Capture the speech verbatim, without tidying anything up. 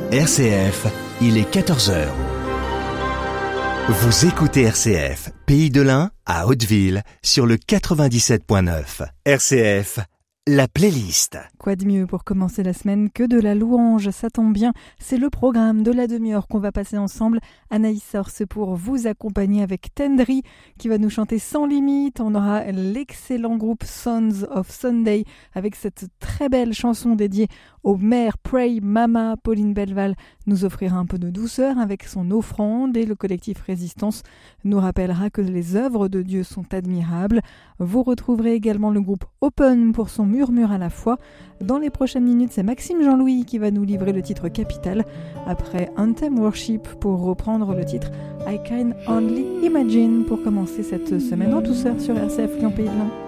R C F, il est quatorze heures. Vous écoutez R C F, Pays de l'Ain, à Hauteville, sur le quatre-vingt-dix-sept point neuf. R C F, la playlist. Quoi de mieux pour commencer la semaine que de la louange, ça tombe bien, c'est le programme de la demi-heure qu'on va passer ensemble. Anaïs Sorce pour vous accompagner avec Tendry qui va nous chanter Sans Limite. On aura l'excellent groupe Sons of Sunday avec cette très belle chanson dédiée aux mères Pray Mama. Pauline Belval nous offrira un peu de douceur avec son offrande et le collectif Résistance nous rappellera que les œuvres de Dieu sont admirables. Vous retrouverez également le groupe Open pour son murmure à la fois. Dans les prochaines minutes, c'est Maxime Jean-Louis qui va nous livrer le titre Capital. Après Anthem Worship pour reprendre le titre I Can Only Imagine pour commencer cette semaine en douceur sur R C F Lyon Pays de l'Ain.